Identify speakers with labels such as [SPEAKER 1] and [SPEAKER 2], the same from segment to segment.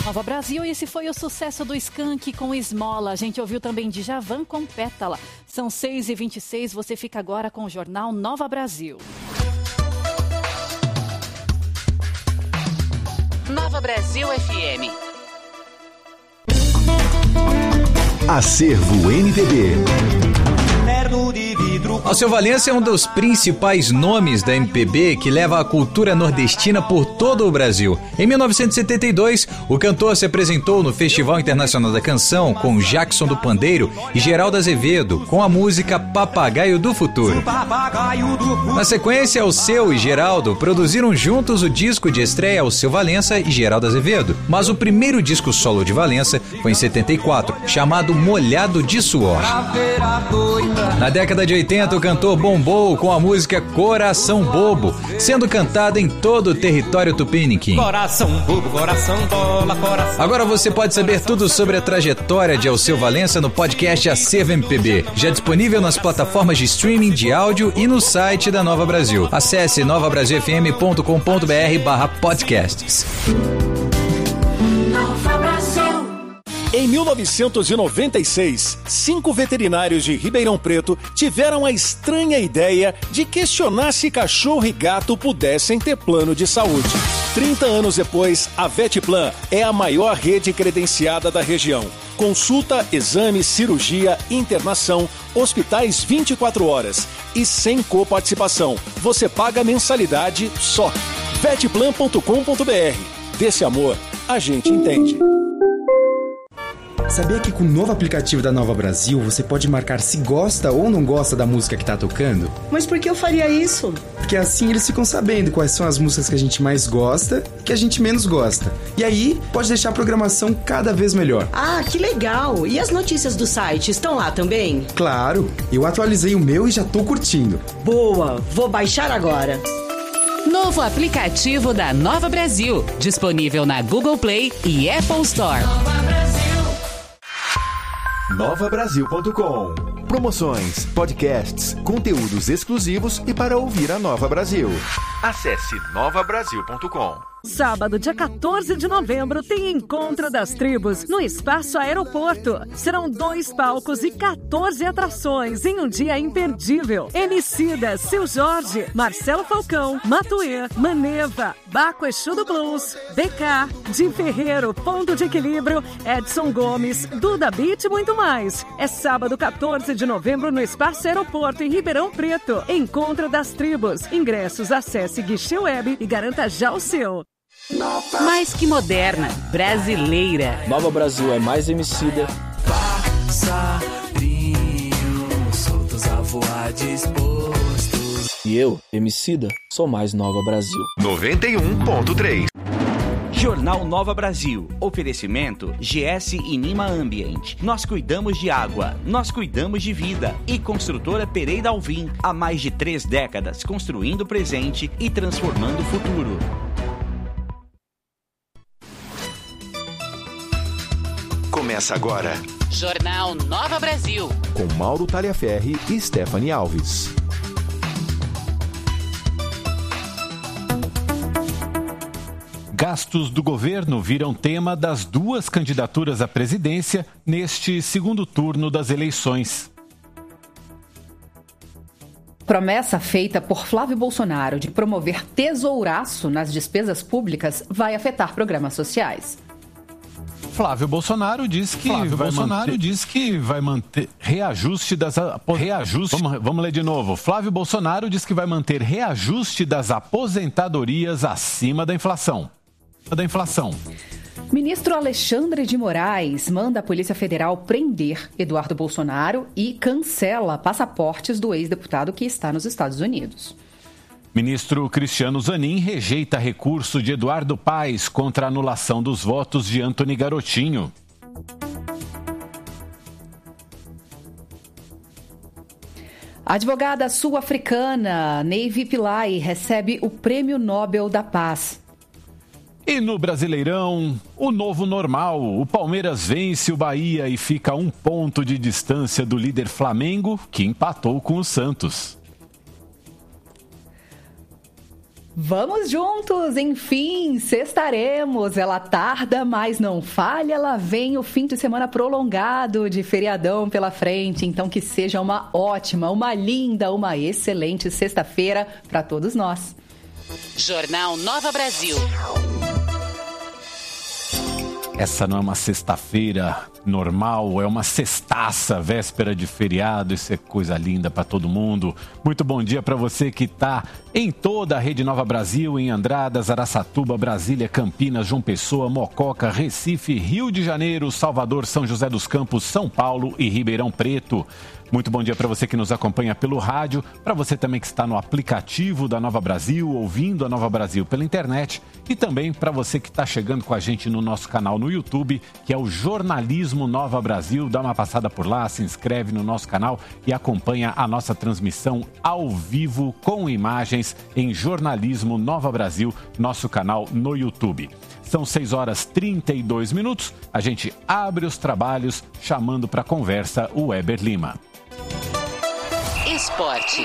[SPEAKER 1] Nova Brasil, esse foi o sucesso do Skank com Esmola. A gente ouviu também Djavan com Pétala. São 6h26, você fica agora com o Jornal Nova Brasil.
[SPEAKER 2] Nova Brasil FM.
[SPEAKER 3] Acervo MPB.
[SPEAKER 4] Alceu Valença é um dos principais nomes da MPB que leva a cultura nordestina por todo o Brasil. Em 1972, o cantor se apresentou no Festival Internacional da Canção com Jackson do Pandeiro e Geraldo Azevedo, com a música Papagaio do Futuro. Na sequência, Alceu e Geraldo produziram juntos o disco de estreia Alceu Valença e Geraldo Azevedo. Mas o primeiro disco solo de Valença foi em 74, chamado Molhado de Suor. Na década de 80, o cantor bombou com a música Coração Bobo, sendo cantada em todo o território tupiniquim.
[SPEAKER 5] Coração bobo, coração bola, coração...
[SPEAKER 4] Agora você pode saber tudo sobre a trajetória de Alceu Valença no podcast Acervo MPB, já disponível nas plataformas de streaming de áudio e no site da Nova Brasil. Acesse novabrasilfm.com.br/podcasts.
[SPEAKER 6] Em 1996, 5 veterinários de Ribeirão Preto tiveram a estranha ideia de questionar se cachorro e gato pudessem ter plano de saúde. 30 anos depois, a Vetplan é a maior rede credenciada da região. Consulta, exame, cirurgia, internação, hospitais 24 horas e sem coparticipação. Você paga mensalidade só. Vetplan.com.br. Desse amor, a gente entende.
[SPEAKER 7] Sabia que com o novo aplicativo da Nova Brasil você pode marcar se gosta ou não gosta da música que tá tocando?
[SPEAKER 8] Mas por que eu faria isso?
[SPEAKER 7] Porque assim eles ficam sabendo quais são as músicas que a gente mais gosta e que a gente menos gosta. E aí pode deixar a programação cada vez melhor.
[SPEAKER 8] Ah, que legal! E as notícias do site estão lá também?
[SPEAKER 7] Claro, eu atualizei o meu e já tô curtindo.
[SPEAKER 8] Boa, vou baixar agora.
[SPEAKER 2] Novo aplicativo da Nova Brasil, disponível na Google Play e Apple Store.
[SPEAKER 3] NovaBrasil.com. Promoções, podcasts, conteúdos exclusivos e para ouvir a Nova Brasil. Acesse novabrasil.com.
[SPEAKER 9] Sábado, dia 14 de novembro, tem Encontro das Tribos no Espaço Aeroporto. Serão 2 palcos e 14 atrações em um dia imperdível. Emicida, Seu Jorge, Marcelo Falcão, Matuê, Maneva, Baco Exu do Blues, BK, Di Ferreiro, Ponto de Equilíbrio, Edson Gomes, Duda Beat e muito mais. É sábado, 14 de novembro, no Espaço Aeroporto, em Ribeirão Preto. Encontro das Tribos. Ingressos, acesse Guichê Web e garanta já o seu.
[SPEAKER 2] Mais que moderna, brasileira.
[SPEAKER 10] Nova Brasil é mais Emicida.
[SPEAKER 11] Passarinhos soltos a voar dispostos.
[SPEAKER 10] E eu, Emicida, sou mais Nova Brasil.
[SPEAKER 3] 91.3.
[SPEAKER 12] Jornal Nova Brasil. Oferecimento GS e Nima Ambient. Nós cuidamos de água, nós cuidamos de vida. E Construtora Pereira Alvim. Há mais de 3 décadas, construindo o presente e transformando o futuro.
[SPEAKER 3] Começa agora.
[SPEAKER 2] Jornal Nova Brasil.
[SPEAKER 3] Com Mauro Taliaferri e Stephanie Alves.
[SPEAKER 13] Gastos do governo viram tema das 2 candidaturas à presidência neste segundo turno das eleições.
[SPEAKER 14] Promessa feita por Flávio Bolsonaro de promover tesouraço nas despesas públicas vai afetar programas sociais.
[SPEAKER 13] Flávio Bolsonaro diz que vai manter reajuste das Vamos ler de novo. Flávio Bolsonaro diz que vai manter reajuste das aposentadorias acima da inflação.
[SPEAKER 14] Ministro Alexandre de Moraes manda a Polícia Federal prender Eduardo Bolsonaro e cancela passaportes do ex-deputado que está nos Estados Unidos.
[SPEAKER 13] Ministro Cristiano Zanin rejeita recurso de Eduardo Paes contra a anulação dos votos de Antony Garotinho.
[SPEAKER 14] A advogada sul-africana Nevi Pillay recebe o Prêmio Nobel da Paz.
[SPEAKER 13] E no Brasileirão, o novo normal. O Palmeiras vence o Bahia e fica a 1 ponto de distância do líder Flamengo, que empatou com o Santos.
[SPEAKER 14] Vamos juntos, enfim, sextaremos. Ela tarda, mas não falha. Ela vem o fim de semana prolongado de feriadão pela frente. Então que seja uma ótima, uma linda, uma excelente sexta-feira para todos nós.
[SPEAKER 2] Jornal Nova Brasil.
[SPEAKER 13] Essa não é uma sexta-feira normal, é uma sextaça, véspera de feriado. Isso é coisa linda para todo mundo. Muito bom dia para você que está em toda a Rede Nova Brasil, em Andradas, Araçatuba, Brasília, Campinas, João Pessoa, Mococa, Recife, Rio de Janeiro, Salvador, São José dos Campos, São Paulo e Ribeirão Preto. Muito bom dia para você que nos acompanha pelo rádio, para você também que está no aplicativo da Nova Brasil, ouvindo a Nova Brasil pela internet e também para você que está chegando com a gente no nosso canal no YouTube, que é o Jornalismo Nova Brasil. Dá uma passada por lá, se inscreve no nosso canal e acompanha a nossa transmissão ao vivo com imagens em Jornalismo Nova Brasil, nosso canal no YouTube. São 6h32. A gente abre os trabalhos chamando para conversa o Weber Lima.
[SPEAKER 2] Esporte.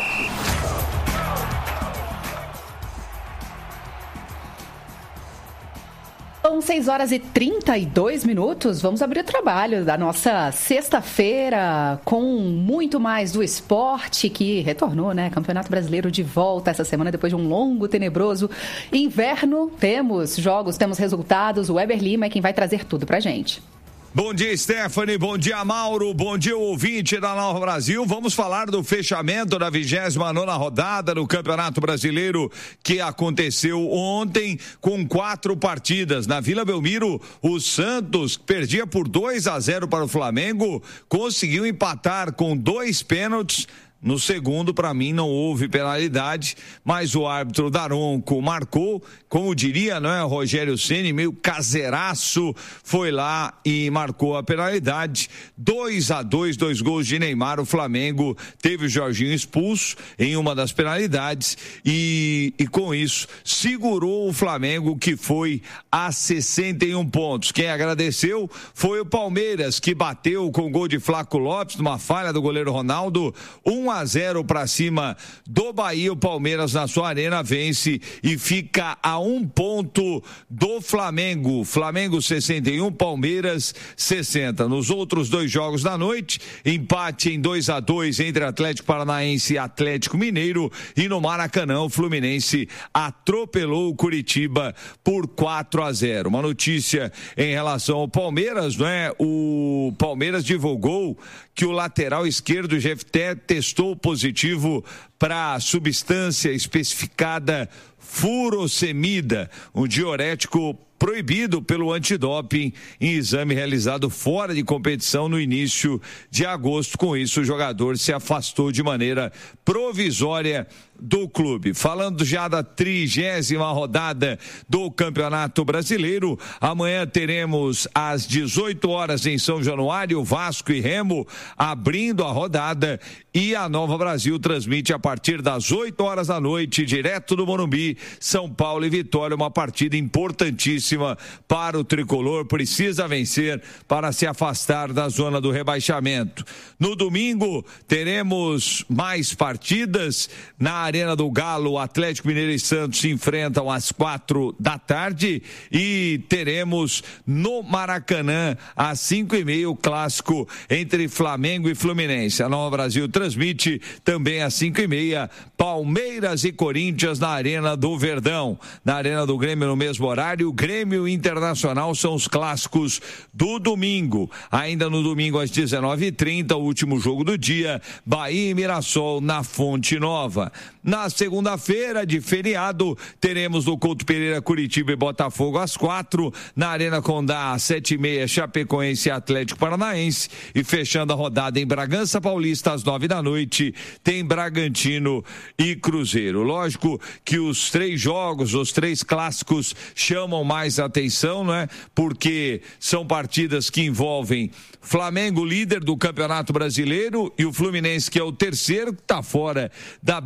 [SPEAKER 14] São 6h32. Vamos abrir o trabalho da nossa sexta-feira com muito mais do esporte que retornou, né? Campeonato Brasileiro de volta essa semana depois de um longo, tenebroso inverno. Temos jogos, temos resultados. O Weber Lima é quem vai trazer tudo pra gente.
[SPEAKER 15] Bom dia, Stephanie. Bom dia, Mauro. Bom dia, ouvinte da Nova Brasil. Vamos falar do fechamento da 29ª rodada do Campeonato Brasileiro que aconteceu ontem com 4 partidas. Na Vila Belmiro, o Santos perdia por 2-0 para o Flamengo, conseguiu empatar com 2 pênaltis. No segundo, para mim, não houve penalidade, mas o árbitro Daronco marcou, como diria, não é, Rogério Ceni, meio caseiraço, foi lá e marcou a penalidade. 2-2, 2 gols de Neymar. O Flamengo teve o Jorginho expulso em uma das penalidades e com isso segurou o Flamengo, que foi a 61 pontos. Quem agradeceu foi o Palmeiras, que bateu com o gol de Flaco Lopes, numa falha do goleiro Ronaldo, 1-0 para cima do Bahia. O Palmeiras na sua arena vence e fica a 1 ponto do Flamengo. Flamengo 61, Palmeiras 60. Nos outros 2 jogos da noite, empate em 2-2 entre Atlético Paranaense e Atlético Mineiro, e no Maracanã o Fluminense atropelou o Curitiba por 4-0. Uma notícia em relação ao Palmeiras, não é? O Palmeiras divulgou que o lateral esquerdo Jefté testou positivo para a substância especificada furosemida, um diurético proibido pelo antidoping em exame realizado fora de competição no início de agosto. Com isso, o jogador se afastou de maneira provisória do clube. Falando já da 30ª rodada do Campeonato Brasileiro, amanhã teremos às 18 horas em São Januário, Vasco e Remo abrindo a rodada, e a Nova Brasil transmite a partir das 8 horas da noite, direto do Morumbi, São Paulo e Vitória, uma partida importantíssima para o tricolor, precisa vencer para se afastar da zona do rebaixamento. No domingo teremos mais partidas. Na Arena do Galo, o Atlético Mineiro e Santos se enfrentam às 4 da tarde e teremos no Maracanã às 5h30 o clássico entre Flamengo e Fluminense. A Nova Brasil transmite também às 5h30 Palmeiras e Corinthians na Arena do Verdão. Na Arena do Grêmio no mesmo horário, Grêmio Internacional são os clássicos do domingo. Ainda no domingo às 19h30, o último jogo do dia, Bahia e Mirassol na Fonte Nova. Na segunda-feira de feriado, teremos no Couto Pereira, Curitiba e Botafogo às 4, na Arena Condá às 7h30, Chapecoense e Atlético Paranaense, e fechando a rodada em Bragança Paulista às 9 da noite, tem Bragantino e Cruzeiro. Lógico que os 3 jogos, os 3 clássicos chamam mais atenção, não é? Porque são partidas que envolvem Flamengo, líder do Campeonato Brasileiro, e o Fluminense, que é o terceiro, que está fora da briga, mas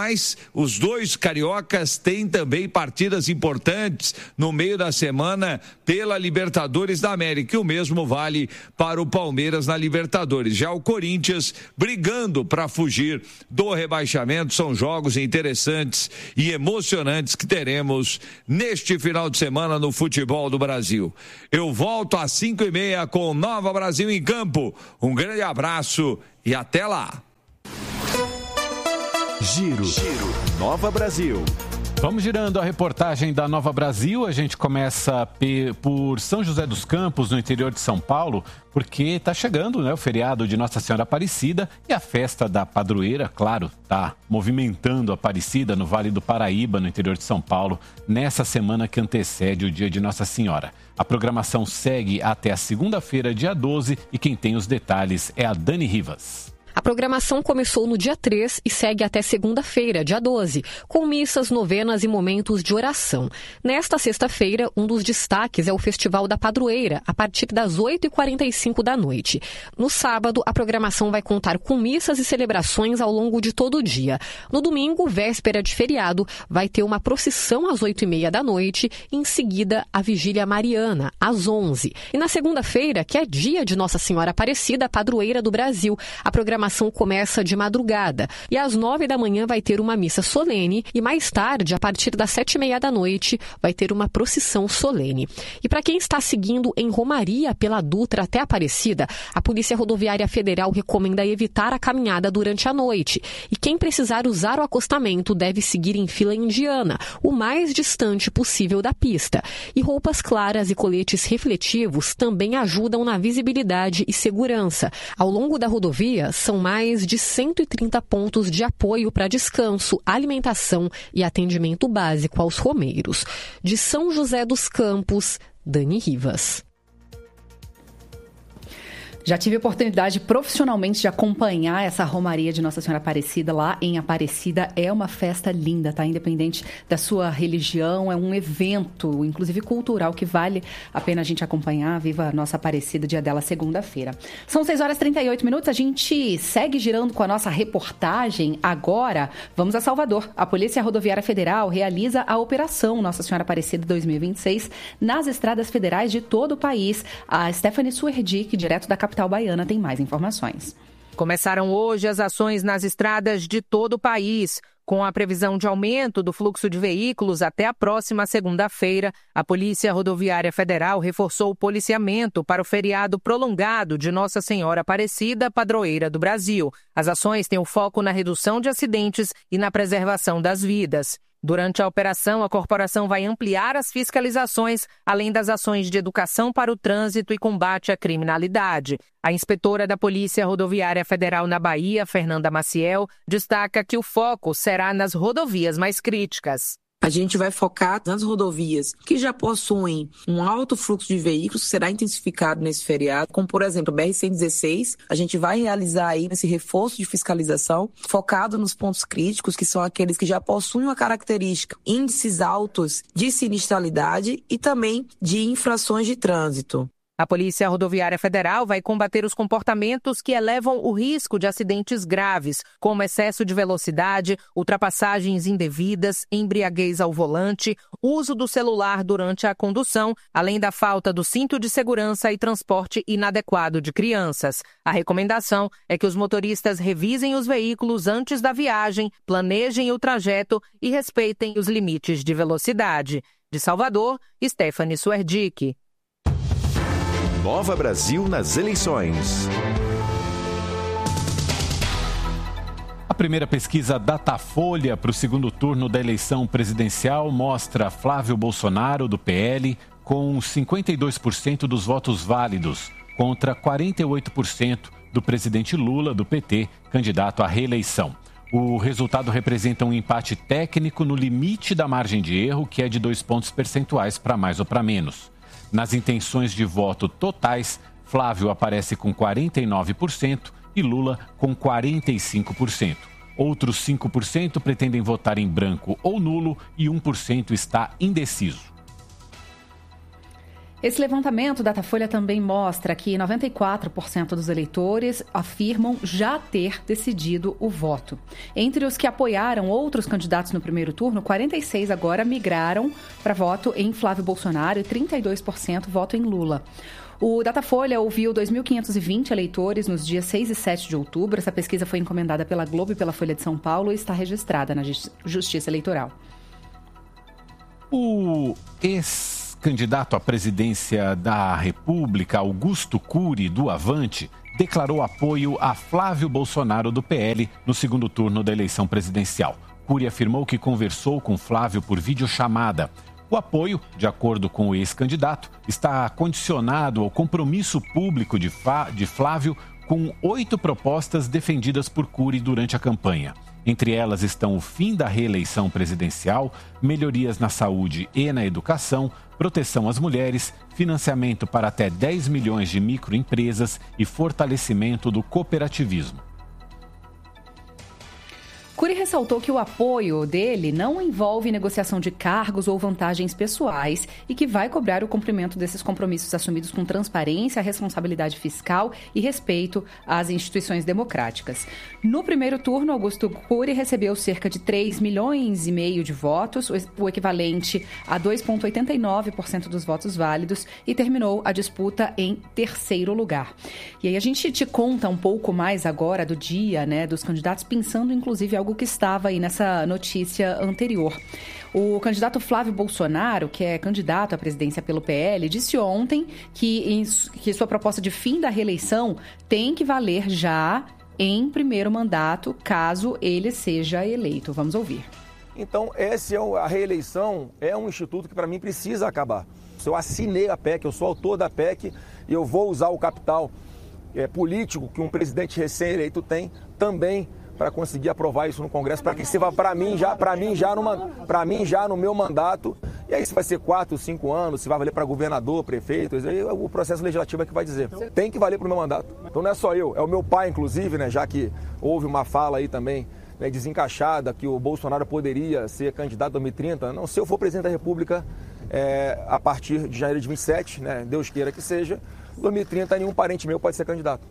[SPEAKER 15] mas os dois cariocas têm também partidas importantes no meio da semana pela Libertadores da América, e o mesmo vale para o Palmeiras na Libertadores. Já o Corinthians brigando para fugir do rebaixamento. São jogos interessantes e emocionantes que teremos neste final de semana no futebol do Brasil. Eu volto às 5h30 com Nova Brasil em Campo. Um grande abraço e até lá.
[SPEAKER 3] Giro. Nova Brasil.
[SPEAKER 13] Vamos girando a reportagem da Nova Brasil. A gente começa por São José dos Campos, no interior de São Paulo, porque está chegando, né, o feriado de Nossa Senhora Aparecida e a festa da padroeira, claro, está movimentando a Aparecida no Vale do Paraíba, no interior de São Paulo, nessa semana que antecede o dia de Nossa Senhora. A programação segue até a segunda-feira, dia 12, e quem tem os detalhes é a Dani Rivas.
[SPEAKER 16] A programação começou no dia 3 e segue até segunda-feira, dia 12, com missas, novenas e momentos de oração. Nesta sexta-feira, um dos destaques é o Festival da Padroeira, a partir das 8h45 da noite. No sábado, a programação vai contar com missas e celebrações ao longo de todo o dia. No domingo, véspera de feriado, vai ter uma procissão às 8h30 da noite e, em seguida, a Vigília Mariana, às 11h. E na segunda-feira, que é dia de Nossa Senhora Aparecida, a Padroeira do Brasil, a programação começa de madrugada e às 9 da manhã vai ter uma missa solene e mais tarde, a partir das 7h30 da noite, vai ter uma procissão solene. E para quem está seguindo em Romaria pela Dutra até Aparecida, a Polícia Rodoviária Federal recomenda evitar a caminhada durante a noite. E quem precisar usar o acostamento deve seguir em fila indiana, o mais distante possível da pista. E roupas claras e coletes refletivos também ajudam na visibilidade e segurança. Ao longo da rodovia, são mais de 130 pontos de apoio para descanso, alimentação e atendimento básico aos romeiros. De São José dos Campos, Dani Rivas.
[SPEAKER 14] Já tive a oportunidade profissionalmente de acompanhar essa Romaria de Nossa Senhora Aparecida lá em Aparecida. É uma festa linda, tá? Independente da sua religião, é um evento, inclusive cultural, que vale a pena a gente acompanhar. Viva a nossa Aparecida, dia dela, segunda-feira. São 6h38, a gente segue girando com a nossa reportagem. Agora, vamos a Salvador. A Polícia Rodoviária Federal realiza a Operação Nossa Senhora Aparecida 2026 nas estradas federais de todo o país. A Stephanie Suerdick, direto da capital baiana, tem mais informações.
[SPEAKER 17] Começaram hoje as ações nas estradas de todo o país. Com a previsão de aumento do fluxo de veículos até a próxima segunda-feira, a Polícia Rodoviária Federal reforçou o policiamento para o feriado prolongado de Nossa Senhora Aparecida, padroeira do Brasil. As ações têm o foco na redução de acidentes e na preservação das vidas. Durante a operação, a corporação vai ampliar as fiscalizações, além das ações de educação para o trânsito e combate à criminalidade. A inspetora da Polícia Rodoviária Federal na Bahia, Fernanda Maciel, destaca que o foco será nas rodovias mais críticas.
[SPEAKER 18] A gente vai focar nas rodovias que já possuem um alto fluxo de veículos, que será intensificado nesse feriado, como, por exemplo, a BR-116. A gente vai realizar aí esse reforço de fiscalização focado nos pontos críticos, que são aqueles que já possuem uma característica, índices altos de sinistralidade e também de infrações de trânsito.
[SPEAKER 17] A Polícia Rodoviária Federal vai combater os comportamentos que elevam o risco de acidentes graves, como excesso de velocidade, ultrapassagens indevidas, embriaguez ao volante, uso do celular durante a condução, além da falta do cinto de segurança e transporte inadequado de crianças. A recomendação é que os motoristas revisem os veículos antes da viagem, planejem o trajeto e respeitem os limites de velocidade. De Salvador, Stephanie Suerdick.
[SPEAKER 3] Nova Brasil nas eleições.
[SPEAKER 13] A primeira pesquisa Datafolha para o segundo turno da eleição presidencial mostra Flávio Bolsonaro, do PL, com 52% dos votos válidos, contra 48% do presidente Lula, do PT, candidato à reeleição. O resultado representa um empate técnico no limite da margem de erro, que é de 2 pontos percentuais para mais ou para menos. Nas intenções de voto totais, Flávio aparece com 49% e Lula com 45%. Outros 5% pretendem votar em branco ou nulo e 1% está indeciso.
[SPEAKER 14] Esse levantamento Datafolha também mostra que 94% dos eleitores afirmam já ter decidido o voto. Entre os que apoiaram outros candidatos no primeiro turno, 46% agora migraram para voto em Flávio Bolsonaro e 32% voto em Lula. O Datafolha ouviu 2.520 eleitores nos dias 6 e 7 de outubro. Essa pesquisa foi encomendada pela Globo e pela Folha de São Paulo e está registrada na Justiça Eleitoral.
[SPEAKER 13] O ex-candidato à presidência da República, Augusto Cury, do Avante, declarou apoio a Flávio Bolsonaro, do PL, no segundo turno da eleição presidencial. Cury afirmou que conversou com Flávio por videochamada. O apoio, de acordo com o ex-candidato, está condicionado ao compromisso público de Flávio com 8 propostas defendidas por Cury durante a campanha. Entre elas estão o fim da reeleição presidencial, melhorias na saúde e na educação, proteção às mulheres, financiamento para até 10 milhões de microempresas e fortalecimento do cooperativismo.
[SPEAKER 14] Cury ressaltou que o apoio dele não envolve negociação de cargos ou vantagens pessoais e que vai cobrar o cumprimento desses compromissos assumidos com transparência, responsabilidade fiscal e respeito às instituições democráticas. No primeiro turno, Augusto Cury recebeu cerca de 3,5 milhões de votos, o equivalente a 2,89% dos votos válidos, e terminou a disputa em terceiro lugar. E aí a gente te conta um pouco mais agora do dia, né, dos candidatos, pensando inclusive algo que estava aí nessa notícia anterior. O candidato Flávio Bolsonaro, que é candidato à presidência pelo PL, disse ontem que sua proposta de fim da reeleição tem que valer já em primeiro mandato, caso ele seja eleito. Vamos ouvir.
[SPEAKER 19] Então, a reeleição é um instituto que, para mim, precisa acabar. Eu assinei a PEC, eu sou autor da PEC e eu vou usar o capital político que um presidente recém-eleito tem também para conseguir aprovar isso no Congresso, para que sirva para mim já no meu mandato. E aí se vai ser 4, 5 anos, se vai valer para governador, prefeito, aí o processo legislativo é que vai dizer. Tem que valer para o meu mandato. Então não é só eu, é o meu pai, inclusive, né, já que houve uma fala aí também, né, desencaixada, que o Bolsonaro poderia ser candidato em 2030. Não, se eu for presidente da República a partir de janeiro de 27, né, Deus queira que seja, em 2030 nenhum parente meu pode ser candidato.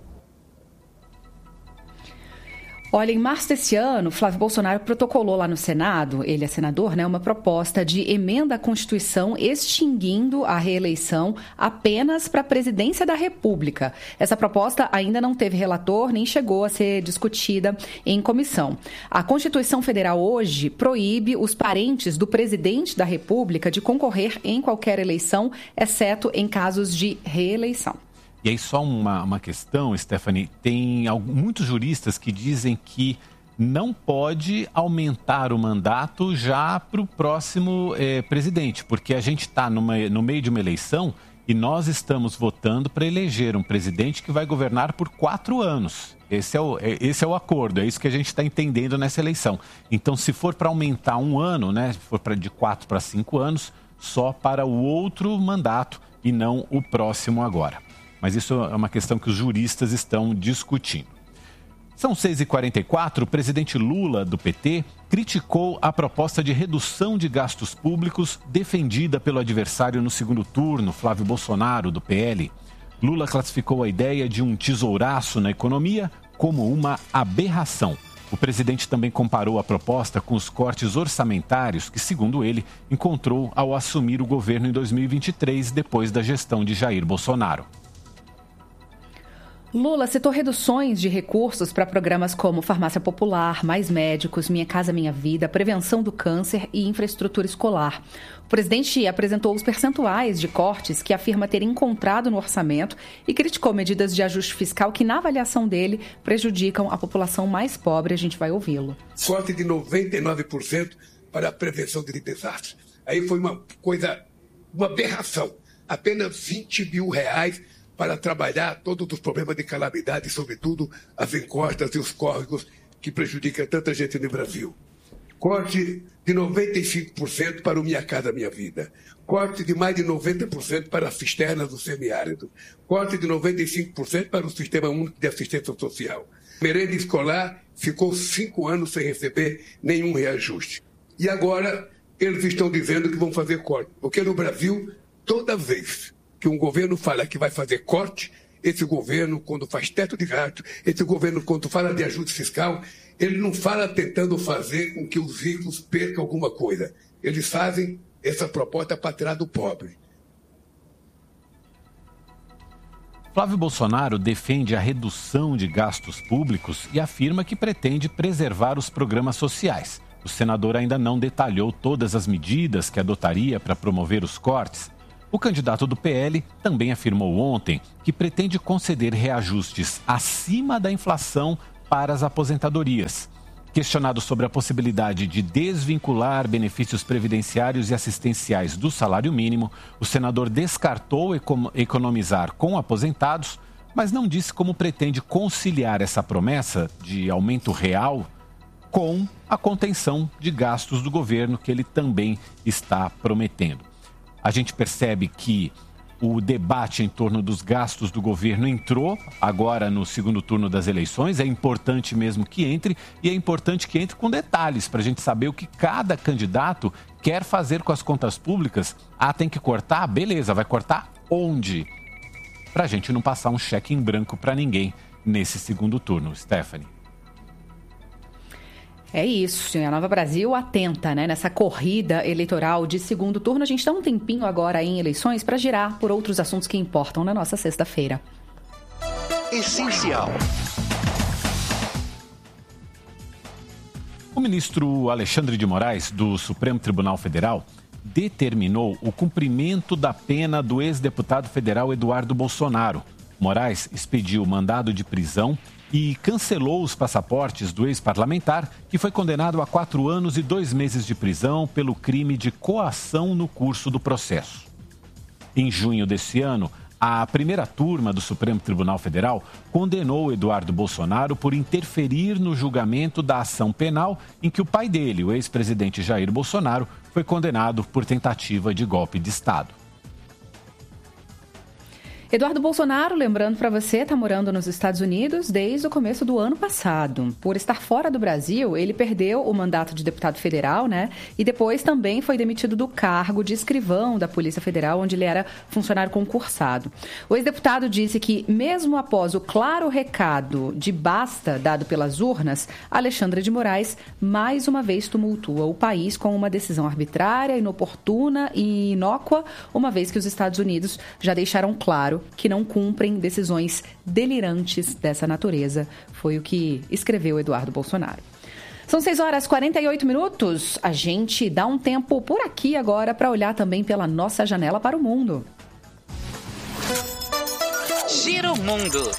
[SPEAKER 14] Olha, em março desse ano, Flávio Bolsonaro protocolou lá no Senado, ele é senador, né, uma proposta de emenda à Constituição extinguindo a reeleição apenas para a presidência da República. Essa proposta ainda não teve relator, nem chegou a ser discutida em comissão. A Constituição Federal hoje proíbe os parentes do presidente da República de concorrer em qualquer eleição, exceto em casos de reeleição.
[SPEAKER 13] E aí só uma questão, Stephanie, tem muitos juristas que dizem que não pode aumentar o mandato já para o próximo presidente, porque a gente está no meio de uma eleição e nós estamos votando para eleger um presidente que vai governar por 4 anos. Esse é o acordo, é isso que a gente está entendendo nessa eleição. Então, se for para aumentar um ano, né, se for de 4 para 5 anos, só para o outro mandato e não o próximo agora. Mas isso é uma questão que os juristas estão discutindo. São 6h44, o presidente Lula, do PT, criticou a proposta de redução de gastos públicos defendida pelo adversário no segundo turno, Flávio Bolsonaro, do PL. Lula classificou a ideia de um tesouraço na economia como uma aberração. O presidente também comparou a proposta com os cortes orçamentários que, segundo ele, encontrou ao assumir o governo em 2023, depois da gestão de Jair Bolsonaro.
[SPEAKER 14] Lula citou reduções de recursos para programas como Farmácia Popular, Mais Médicos, Minha Casa Minha Vida, Prevenção do Câncer e Infraestrutura Escolar. O presidente apresentou os percentuais de cortes que afirma ter encontrado no orçamento e criticou medidas de ajuste fiscal que, na avaliação dele, prejudicam a população mais pobre. A gente vai ouvi-lo.
[SPEAKER 20] Corte de 99% para a prevenção de desastres. Aí foi uma aberração. Apenas R$20 mil para trabalhar todos os problemas de calamidade, sobretudo as encostas e os córregos que prejudicam tanta gente no Brasil. Corte de 95% para o Minha Casa Minha Vida. Corte de mais de 90% para as cisternas do semiárido. Corte de 95% para o Sistema Único de Assistência Social. Merenda escolar ficou 5 anos sem receber nenhum reajuste. E agora eles estão dizendo que vão fazer corte. Porque no Brasil, toda vez que um governo fala que vai fazer corte, esse governo, quando faz teto de gasto, esse governo, quando fala de ajuste fiscal, ele não fala tentando fazer com que os ricos percam alguma coisa. Eles fazem essa proposta para tirar do pobre.
[SPEAKER 13] Flávio Bolsonaro defende a redução de gastos públicos e afirma que pretende preservar os programas sociais. O senador ainda não detalhou todas as medidas que adotaria para promover os cortes. O candidato do PL também afirmou ontem que pretende conceder reajustes acima da inflação para as aposentadorias. Questionado sobre a possibilidade de desvincular benefícios previdenciários e assistenciais do salário mínimo, o senador descartou economizar com aposentados, mas não disse como pretende conciliar essa promessa de aumento real com a contenção de gastos do governo que ele também está prometendo. A gente percebe que o debate em torno dos gastos do governo entrou agora no segundo turno das eleições. É importante mesmo que entre, e é importante que entre com detalhes para a gente saber o que cada candidato quer fazer com as contas públicas. Ah, tem que cortar? Beleza, vai cortar onde? Para a gente não passar um cheque em branco para ninguém nesse segundo turno. Stephanie.
[SPEAKER 14] É isso, a Nova Brasil atenta, né, nessa corrida eleitoral de segundo turno. A gente dá um tempinho agora em eleições para girar por outros assuntos que importam na nossa sexta-feira.
[SPEAKER 3] Essencial.
[SPEAKER 13] O ministro Alexandre de Moraes, do Supremo Tribunal Federal, determinou o cumprimento da pena do ex-deputado federal Eduardo Bolsonaro. Moraes expediu mandado de prisão e cancelou os passaportes do ex-parlamentar, que foi condenado a 4 anos e 2 meses de prisão pelo crime de coação no curso do processo. Em junho desse ano, a primeira turma do Supremo Tribunal Federal condenou Eduardo Bolsonaro por interferir no julgamento da ação penal em que o pai dele, o ex-presidente Jair Bolsonaro, foi condenado por tentativa de golpe de Estado.
[SPEAKER 14] Eduardo Bolsonaro, lembrando para você, está morando nos Estados Unidos desde o começo do ano passado. Por estar fora do Brasil, ele perdeu o mandato de deputado federal, né? E depois também foi demitido do cargo de escrivão da Polícia Federal, onde ele era funcionário concursado. O ex-deputado disse que, mesmo após o claro recado de basta dado pelas urnas, Alexandre de Moraes mais uma vez tumultua o país com uma decisão arbitrária, inoportuna e inócua, uma vez que os Estados Unidos já deixaram claro que não cumprem decisões delirantes dessa natureza. Foi o que escreveu Eduardo Bolsonaro. São 6h48. A gente dá um tempo por aqui agora para olhar também pela nossa janela para o mundo.
[SPEAKER 2] Gira o mundo.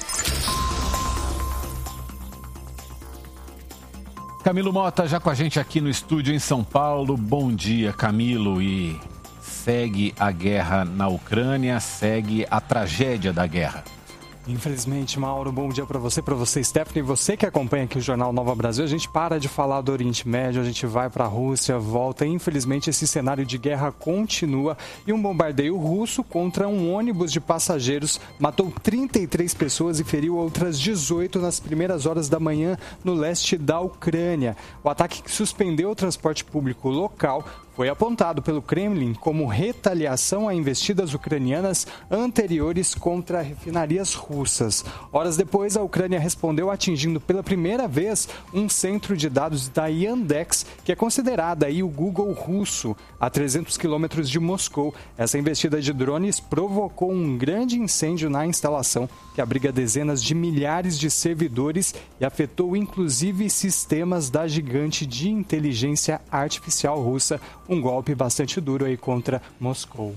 [SPEAKER 13] Camilo Mota já com a gente aqui no estúdio em São Paulo. Bom dia, Camilo. E segue a guerra na Ucrânia, segue a tragédia da guerra.
[SPEAKER 21] Infelizmente, Mauro, bom dia para você, Stephanie. Você que acompanha aqui o Jornal Nova Brasil, a gente para de falar do Oriente Médio, a gente vai para a Rússia, volta. Infelizmente, esse cenário de guerra continua e um bombardeio russo contra um ônibus de passageiros matou 33 pessoas e feriu outras 18 nas primeiras horas da manhã no leste da Ucrânia. O ataque que suspendeu o transporte público local foi apontado pelo Kremlin como retaliação a investidas ucranianas anteriores contra refinarias russas. Horas depois, a Ucrânia respondeu atingindo pela primeira vez um centro de dados da Yandex, que é considerada aí o Google russo, a 300 quilômetros de Moscou. Essa investida de drones provocou um grande incêndio na instalação, que abriga dezenas de milhares de servidores e afetou inclusive sistemas da gigante de inteligência artificial russa. Um golpe bastante duro aí contra Moscou.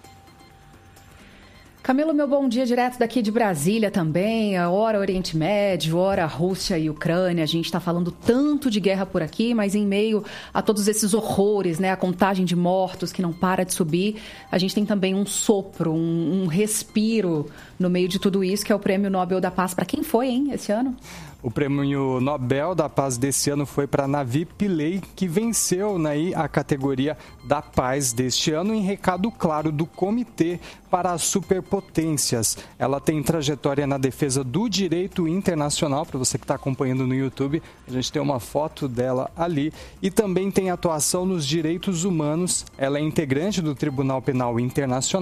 [SPEAKER 14] Camilo, meu bom dia direto daqui de Brasília também, hora Oriente Médio, hora Rússia e Ucrânia. A gente está falando tanto de guerra por aqui, mas em meio a todos esses horrores, né, a contagem de mortos que não para de subir, a gente tem também um sopro, um respiro no meio de tudo isso, que é o Prêmio Nobel da Paz. Para quem foi, hein, esse ano?
[SPEAKER 21] O Prêmio Nobel da Paz desse ano foi para Navi Pillay, que venceu a categoria da paz deste ano em recado claro do Comitê para as Superpotências. Ela tem trajetória na defesa do direito internacional, para você que está acompanhando no YouTube, a gente tem uma foto dela ali, e também tem atuação nos direitos humanos. Ela é integrante do Tribunal Penal Internacional,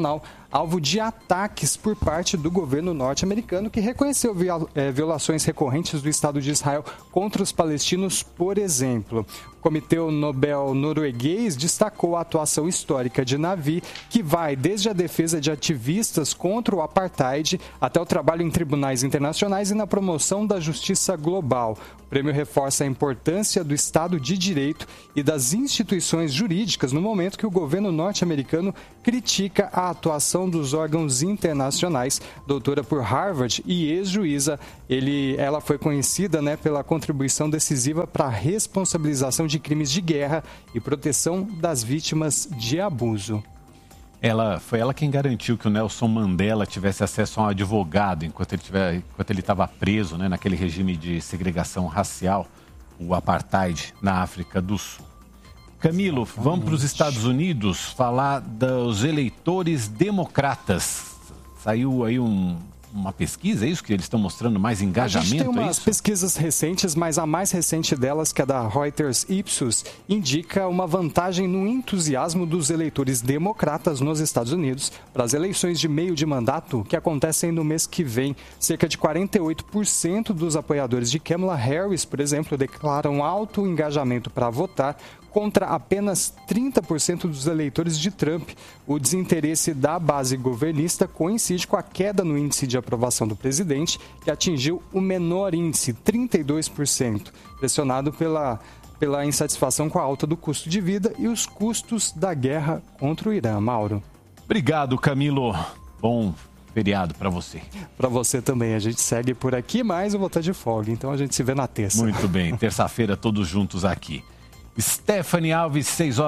[SPEAKER 21] alvo de ataques por parte do governo norte-americano, que reconheceu violações recorrentes do Estado de Israel contra os palestinos, por exemplo. O Comitê Nobel norueguês destacou a atuação histórica de Navi, que vai desde a defesa de ativistas contra o apartheid até o trabalho em tribunais internacionais e na promoção da justiça global. O prêmio reforça a importância do Estado de Direito e das instituições jurídicas no momento que o governo norte-americano critica a atuação dos órgãos internacionais. Doutora por Harvard e ex-juíza, ela foi conhecida, pela contribuição decisiva para a responsabilização de crimes de guerra e proteção das vítimas de abuso.
[SPEAKER 13] Foi ela quem garantiu que o Nelson Mandela tivesse acesso a um advogado enquanto ele estava preso, naquele regime de segregação racial, o apartheid, na África do Sul. Camilo, vamos para os Estados Unidos falar dos eleitores democratas. Saiu aí uma pesquisa, é isso que eles estão mostrando mais engajamento?
[SPEAKER 21] A gente tem umas pesquisas recentes, mas a mais recente delas, que é da Reuters Ipsos, indica uma vantagem no entusiasmo dos eleitores democratas nos Estados Unidos para as eleições de meio de mandato que acontecem no mês que vem. Cerca de 48% dos apoiadores de Kamala Harris, por exemplo, declaram alto engajamento para votar, contra apenas 30% dos eleitores de Trump. O desinteresse da base governista coincide com a queda no índice de aprovação do presidente, que atingiu o menor índice, 32%, pressionado pela insatisfação com a alta do custo de vida e os custos da guerra contra o Irã. Mauro.
[SPEAKER 13] Obrigado, Camilo. Bom feriado para você.
[SPEAKER 21] Para você também. A gente segue por aqui, mas eu vou estar de folga, então a gente se vê na terça.
[SPEAKER 13] Muito bem. Terça-feira todos juntos aqui. Stephanie Alves,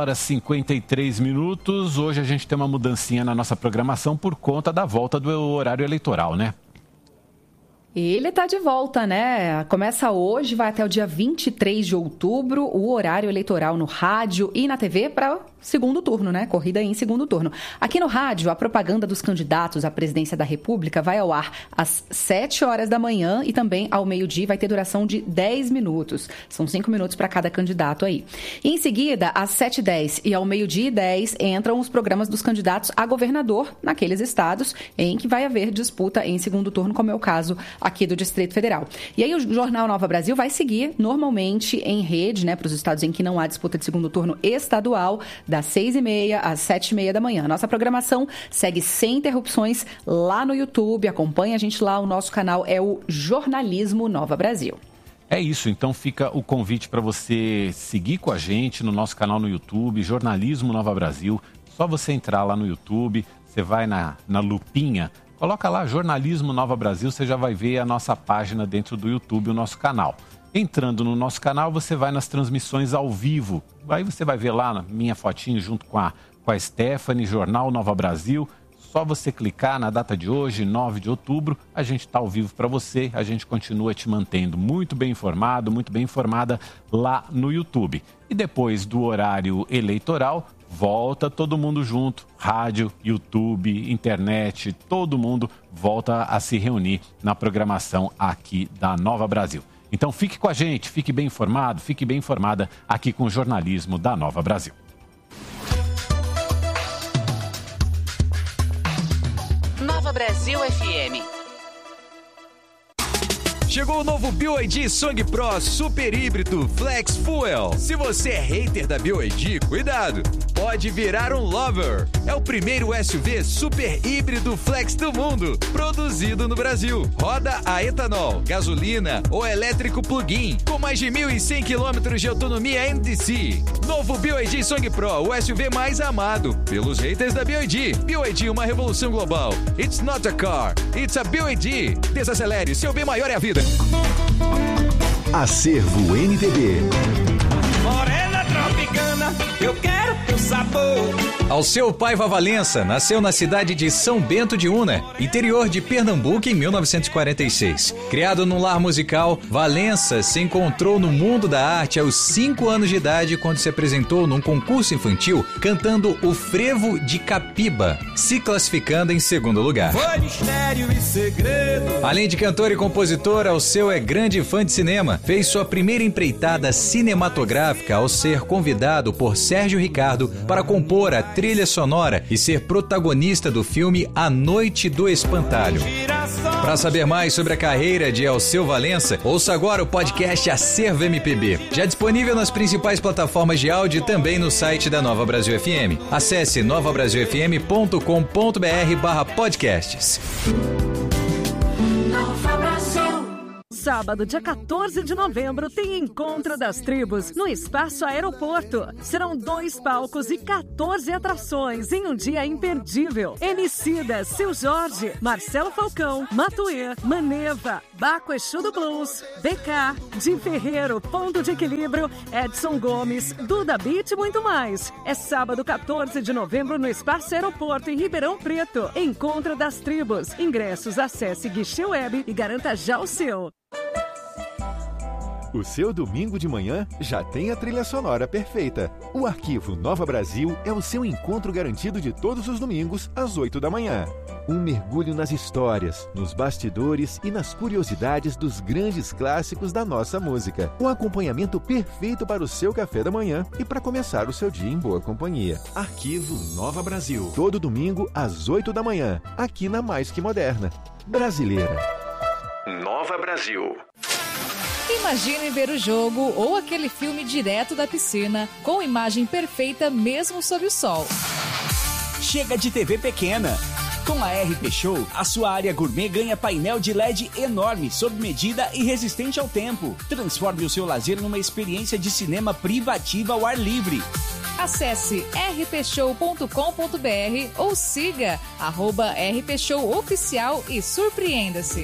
[SPEAKER 13] 6h53. Hoje a gente tem uma mudancinha na nossa programação por conta da volta do horário eleitoral, né?
[SPEAKER 14] Ele está de volta, Começa hoje, vai até o dia 23 de outubro, o horário eleitoral no rádio e na TV para segundo turno, Corrida em segundo turno. Aqui no rádio, a propaganda dos candidatos à presidência da República vai ao ar às 7 horas da manhã e também ao meio-dia vai ter duração de 10 minutos. São 5 minutos para cada candidato aí. E em seguida, às 7h10 e ao meio-dia e 10 entram os programas dos candidatos a governador naqueles estados em que vai haver disputa em segundo turno, como é o caso aqui do Distrito Federal. E aí o Jornal Nova Brasil vai seguir normalmente em rede, para os estados em que não há disputa de segundo turno estadual, das 6h30 às 7h30 da manhã. Nossa programação segue sem interrupções lá no YouTube. Acompanhe a gente lá, o nosso canal é o Jornalismo Nova Brasil.
[SPEAKER 13] É isso, então fica o convite para você seguir com a gente no nosso canal no YouTube, Jornalismo Nova Brasil. Só você entrar lá no YouTube, você vai na lupinha, coloca lá Jornalismo Nova Brasil, você já vai ver a nossa página dentro do YouTube, o nosso canal. Entrando no nosso canal, você vai nas transmissões ao vivo. Aí você vai ver lá minha fotinho junto com a Stephanie, Jornal Nova Brasil. Só você clicar na data de hoje, 9 de outubro, a gente está ao vivo para você. A gente continua te mantendo muito bem informado, muito bem informada lá no YouTube. E depois do horário eleitoral, volta todo mundo junto. Rádio, YouTube, internet, todo mundo volta a se reunir na programação aqui da Nova Brasil. Então fique com a gente, fique bem informado, fique bem informada aqui com o jornalismo da Nova Brasil.
[SPEAKER 2] Nova Brasil FM.
[SPEAKER 1] Chegou o novo BYD Song Pro Super Híbrido Flex Fuel. Se você é hater da BYD, cuidado, pode virar um lover. É o primeiro SUV super híbrido flex do mundo, produzido no Brasil. Roda a etanol, gasolina ou elétrico plug-in, com mais de 1.100 km de autonomia NDC. Novo BYD Song Pro, o SUV mais amado pelos haters da BYD. BYD, uma revolução global. It's not a car, it's a BYD. Desacelere, seu bem maior é a vida.
[SPEAKER 3] Acervo MPB.
[SPEAKER 5] Morena tropicana, eu quero teu sabor.
[SPEAKER 4] Alceu Paiva Valença nasceu na cidade de São Bento de Una, interior de Pernambuco, em 1946. Criado num lar musical, Valença se encontrou no mundo da arte aos 5 anos de idade, quando se apresentou num concurso infantil cantando o Frevo de Capiba, se classificando em segundo lugar.
[SPEAKER 5] Foi mistério e segredo.
[SPEAKER 4] Além de cantor e compositor, Alceu é grande fã de cinema. Fez sua primeira empreitada cinematográfica ao ser convidado por Sérgio Ricardo para compor a trilha trilha sonora e ser protagonista do filme A Noite do Espantalho. Para saber mais sobre a carreira de Alceu Valença, ouça agora o podcast Acervo MPB. Já disponível nas principais plataformas de áudio e também no site da Nova Brasil FM. Acesse novabrasilfm.com.br/podcasts.
[SPEAKER 9] Sábado, dia 14 de novembro, tem Encontro das Tribos no Espaço Aeroporto. Serão 2 palcos e 14 atrações em um dia imperdível. Emicida, Seu Jorge, Marcelo Falcão, Matuê, Maneva, Baco Exu do Blues, BK, Di Ferreiro, Ponto de Equilíbrio, Edson Gomes, Duda Beat e muito mais. É sábado, 14 de novembro, no Espaço Aeroporto, em Ribeirão Preto. Encontro das Tribos. Ingressos, acesse Guichê Web e garanta já o seu.
[SPEAKER 3] O seu domingo de manhã já tem a trilha sonora perfeita. O Arquivo Nova Brasil é o seu encontro garantido de todos os domingos, às 8 da manhã. Um mergulho nas histórias, nos bastidores e nas curiosidades dos grandes clássicos da nossa música. Um acompanhamento perfeito para o seu café da manhã e para começar o seu dia em boa companhia. Arquivo Nova Brasil. Todo domingo, às 8 da manhã, aqui na Mais Que Moderna. Brasileira.
[SPEAKER 6] Nova Brasil.
[SPEAKER 22] Imagine ver o jogo ou aquele filme direto da piscina, com imagem perfeita mesmo sob o sol.
[SPEAKER 12] Chega de TV pequena. Com a RP Show, a sua área gourmet ganha painel de LED enorme, sob medida e resistente ao tempo. Transforme o seu lazer numa experiência de cinema privativa ao ar livre.
[SPEAKER 22] Acesse rpshow.com.br ou siga @rpshowoficial e surpreenda-se.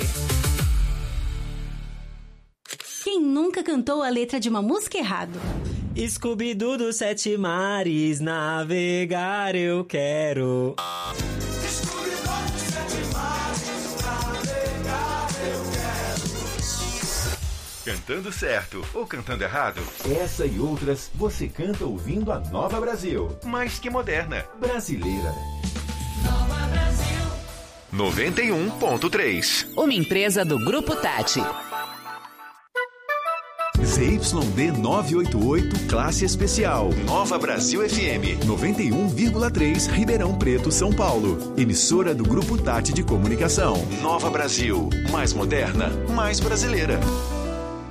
[SPEAKER 8] Quem nunca cantou a letra de uma música errado?
[SPEAKER 23] Scooby-Doo dos 7 mares, navegar eu quero.
[SPEAKER 5] Scooby-Doo dos 7 mares, navegar eu quero.
[SPEAKER 3] Cantando certo ou cantando errado? Essa e outras você canta ouvindo a Nova Brasil. Mais que moderna. Brasileira.
[SPEAKER 2] Nova Brasil.
[SPEAKER 3] 91.3.
[SPEAKER 2] Uma empresa do Grupo Tati.
[SPEAKER 3] ZYD 988, classe especial. Nova Brasil FM, 91,3, Ribeirão Preto, São Paulo. Emissora do Grupo Tati de Comunicação. Nova Brasil, mais moderna, mais brasileira.